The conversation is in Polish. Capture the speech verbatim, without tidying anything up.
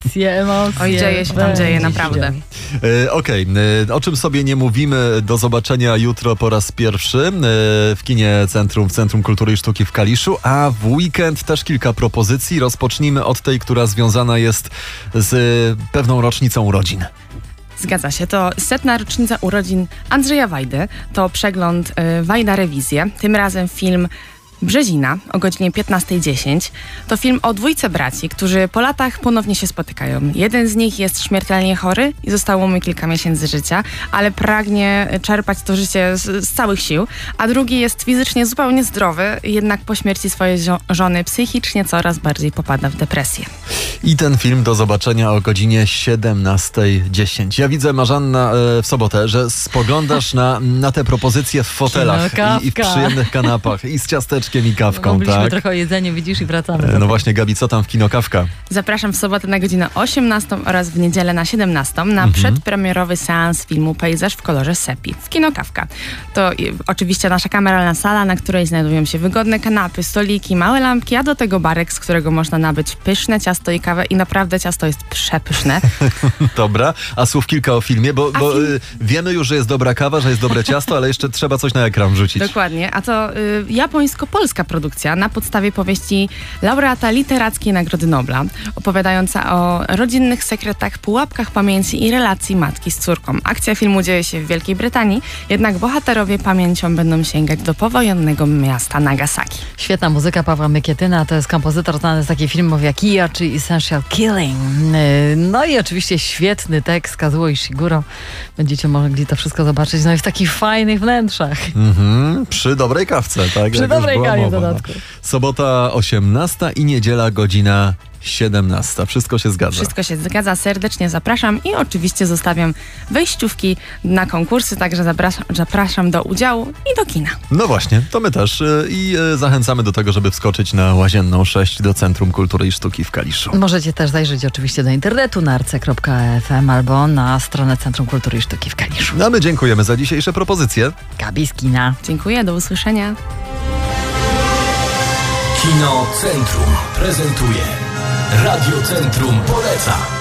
Emocje, emocje. Oj, dzieje się tam, dzieje, naprawdę. E, Okej, okay. O czym sobie nie mówimy, do zobaczenia jutro po raz pierwszy e, w kinie Centrum, w Centrum Kultury i Sztuki w Kaliszu, a w weekend też kilka propozycji. Rozpocznijmy od tej, która związana jest z e, pewną rocznicą urodzin. Zgadza się, to setna rocznica urodzin Andrzeja Wajdy. To przegląd y, Wajda Rewizje. Tym razem film Brzezina o godzinie piętnasta dziesięć. To film o dwójce braci, którzy po latach ponownie się spotykają. Jeden z nich jest śmiertelnie chory i zostało mu kilka miesięcy życia, ale pragnie czerpać to życie z, z całych sił, a drugi jest fizycznie zupełnie zdrowy, jednak po śmierci swojej żo- żony psychicznie coraz bardziej popada w depresję. I ten film do zobaczenia o godzinie siedemnasta dziesięć. Ja widzę, Marzanna, e, w sobotę, że spoglądasz na, na te propozycje w fotelach i, i w przyjemnych kanapach i z ciasteczkiem i kawką, Mówiliśmy tak? trochę o jedzeniu, widzisz, i wracamy. E, no właśnie, Gabi, co tam w kino Kawka? Zapraszam w sobotę na godzinę osiemnastą oraz w niedzielę na siedemnastą na Mhm. przedpremierowy seans filmu Pejzaż w kolorze sepi w Kino Kawka. To i, oczywiście nasza kameralna sala, na której znajdują się wygodne kanapy, stoliki, małe lampki, a do tego barek, z którego można nabyć pyszne ciasto i kawę i naprawdę ciasto jest przepyszne. Dobra, a słów kilka o filmie, bo, A bo film- y, wiemy już, że jest dobra kawa, że jest dobre ciasto, ale jeszcze trzeba coś na ekran wrzucić. Dokładnie, a to y, japońsko-polska produkcja na podstawie powieści laureata Literackiej Nagrody Nobla, opowiadająca o rodzinnych sekretach, pułapkach pamięci i relacji matki z córką. Akcja filmu dzieje się w Wielkiej Brytanii, jednak bohaterowie pamięcią będą sięgać do powojennego miasta Nagasaki. Świetna muzyka Pawła Mykietyna, to jest kompozytor znany z takich filmów jak Iya czy Essential Killing. Yy, No i oczywiście świetny tekst Kazuo Ishiguro. Będziecie mogli to wszystko zobaczyć, no i w takich fajnych wnętrzach. Mhm, przy dobrej kawce, tak? Przy jak już dobrej była kawie w mowa. dodatku. Sobota osiemnasta i niedziela godzina siedemnasta. Wszystko się zgadza. Wszystko się zgadza, serdecznie zapraszam i oczywiście zostawiam wejściówki na konkursy, także zapraszam, zapraszam do udziału i do kina. No właśnie, to my też. y, I y, zachęcamy do tego, żeby wskoczyć na Łazienną sześć do Centrum Kultury i Sztuki w Kaliszu. Możecie też zajrzeć oczywiście do internetu na arce kropka f m albo na stronę Centrum Kultury i Sztuki w Kaliszu. No a my dziękujemy za dzisiejsze propozycje. Gabi z kina. Dziękuję, do usłyszenia. Kino Centrum prezentuje. Radio Centrum poleca.